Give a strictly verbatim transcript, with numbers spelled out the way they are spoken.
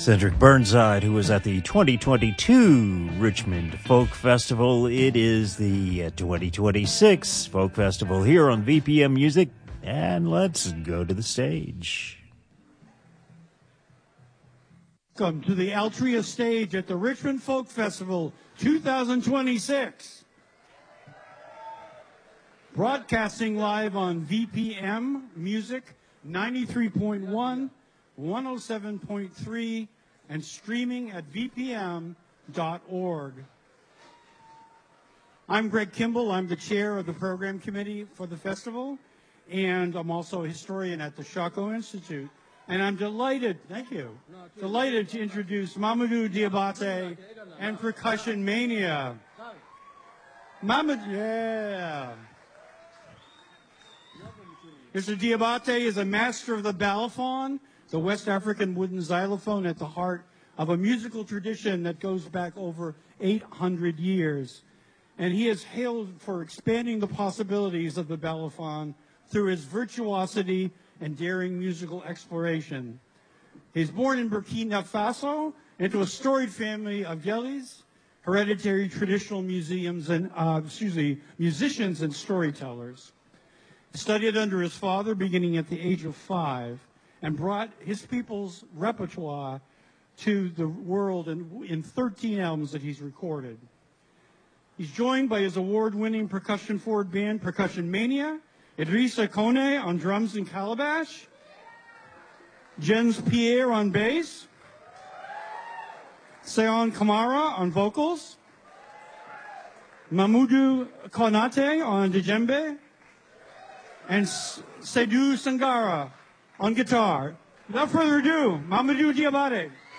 Cedric Burnside, who was at the twenty twenty-two Richmond Folk Festival. It is the twenty twenty-six Folk Festival here on V P M Music, and let's go to the stage. Welcome to the Altria stage at the Richmond Folk Festival two thousand twenty-six. Broadcasting live on V P M Music ninety-three point one, one oh seven point three, and streaming at v p m dot org. I'm Greg Kimball. I'm the chair of the program committee for the festival, and I'm also a historian at the Shako Institute. And I'm delighted, thank you, delighted to introduce Mamadou Diabate and Percussion Mania. Mamadou, yeah. Mister Diabate is a master of the balafon, the West African wooden xylophone at the heart of a musical tradition that goes back over eight hundred years. And he is hailed for expanding the possibilities of the balafon through his virtuosity and daring musical exploration. He's born in Burkina Faso into a storied family of Yelis, hereditary traditional museums and, uh, excuse me, musicians and storytellers. He studied under his father beginning at the age of five and brought his people's repertoire to the world in, in thirteen albums that he's recorded. He's joined by his award-winning percussion forward band, Percussion Mania, Idrissa Kone on drums and calabash, Jens Pierre on bass, Seon Kamara on vocals, Mamadou Konate on djembe, and Seydou Sangara on guitar. Without further ado, Mamadou Diabate.